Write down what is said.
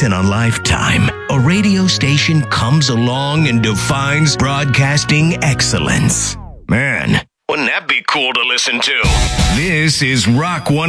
once in a lifetime, a radio station comes along and defines broadcasting excellence. Man, wouldn't that be cool to listen to? This is Rock 101.